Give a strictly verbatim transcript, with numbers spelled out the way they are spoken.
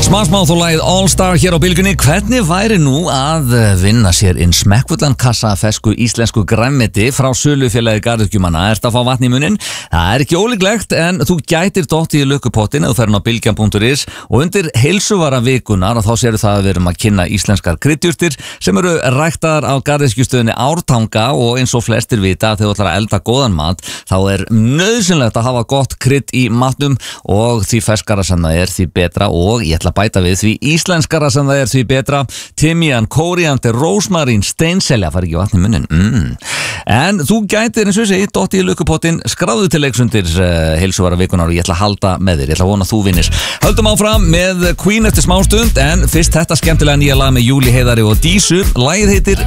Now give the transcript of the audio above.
Smash Mouth og lagið All Star hér á Bylgjunni. Hvernig væri nú að vinna sér inn smekkfullan kassa af fesku íslensku grænmeti frá sölufélagi garðyrkjumanna? Ertu að fá vatn í munninn? Það er ekki ólíklegt, en þú gætir dottið í lukkupottin ef þú ferð inn á bylgjan punktur is og undir heilsuvara vikunnar og þá sérðu það að við erum að kynna íslenskar kryddjurtir sem eru ræktaðar á garðyrkjustöðinni Ártanga, og eins og flestir vita að þegar þú ætlar að elda góðan mat þá er nauðsynlegt að hafa gott krydd í matnum, og því ferskara sem það er því betra, og ég ætla að bæta við því íslenskara sem það er því betra. Timian, kóríander, rósmarín, steinselja, fari ekki vatn í munnin. Mm. En þú gætir eins og þessi dottið í lukkupottin, skráðu til leiks undir uh, heilsuvara vikunar og ég ætla að halda með þér, ég ætla að vona að þú vinnir. Höldum áfram með Queen eftir smástund, en fyrst þetta skemmtilega nýja lag með Júli Heiðari og Dísu. Lagið heitir